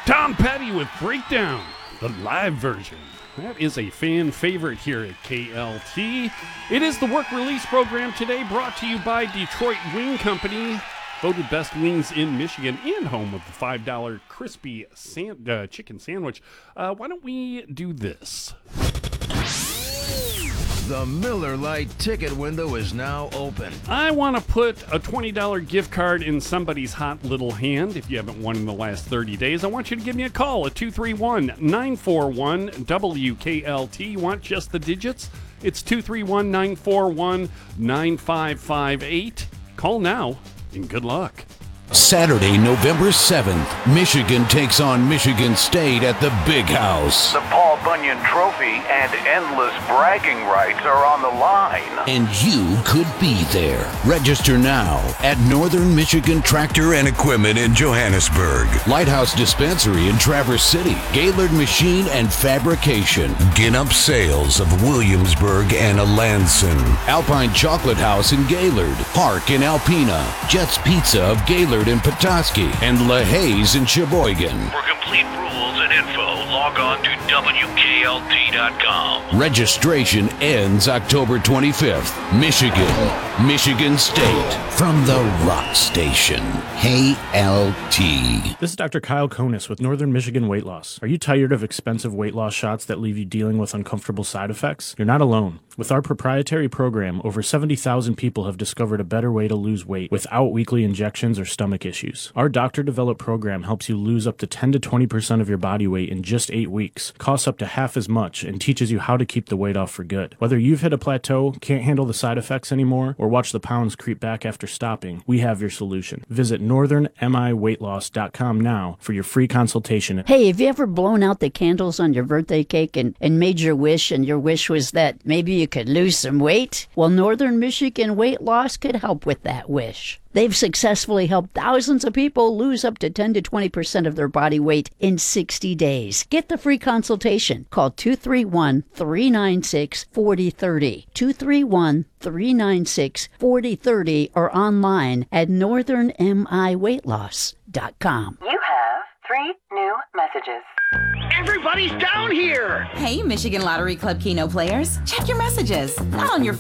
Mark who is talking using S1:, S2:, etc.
S1: Tom Petty with Breakdown, the live version. That is a fan favorite here at KLT. It is the work release program today, brought to you by Detroit Wing Company, voted best wings in Michigan and home of the $5 crispy chicken sandwich. Why don't we do this?
S2: The Miller Lite ticket window is now open.
S1: I want to put a $20 gift card in somebody's hot little hand. If you haven't won in the last 30 days, I want you to give me a call at 231-941-WKLT. You want just the digits? It's 231-941-9558. Call now, and good luck.
S3: Saturday, November 7th, Michigan takes on Michigan State at the Big House.
S4: The Paul Bunyan Trophy and endless bragging rights are on the line.
S3: And you could be there. Register now at Northern Michigan Tractor and Equipment in Johannesburg, Lighthouse Dispensary in Traverse City, Gaylord Machine and Fabrication, Ginnup Sales of Williamsburg and Alanson, Alpine Chocolate House in Gaylord, Park in Alpena, Jets Pizza of Gaylord in Petoskey, and LaHaye's in Sheboygan.
S4: For complete rules and info, log on to WKLT.com.
S3: Registration ends October 25th. Michigan State, from the Rock Station. KLT.
S5: This is Dr. Kyle Konis with Northern Michigan Weight Loss. Are you tired of expensive weight loss shots that leave you dealing with uncomfortable side effects? You're not alone. With our proprietary program, over 70,000 people have discovered a better way to lose weight without weekly injections or stomach issues. Our doctor-developed program helps you lose up to 10 to 20% of your body weight in just 8 weeks, costs up to half as much, and teaches you how to keep the weight off for good. Whether you've hit a plateau, can't handle the side effects anymore, or watch the pounds creep back after stopping, we have your solution. Visit northernmiweightloss.com now for your free consultation.
S6: Hey, have you ever blown out the candles on your birthday cake and made your wish, and your wish was that maybe you could lose some weight? Well, Northern Michigan Weight Loss could help with that wish. They've successfully helped thousands of people lose up to 10 to 20% of their body weight in 60 days. Get the free consultation. Call 231-396-4030. 231-396-4030 or online at northernmiweightloss.com.
S7: You have 3 new messages.
S8: Everybody's down here!
S9: Hey, Michigan Lottery Club Keno players. Check your messages. Not on your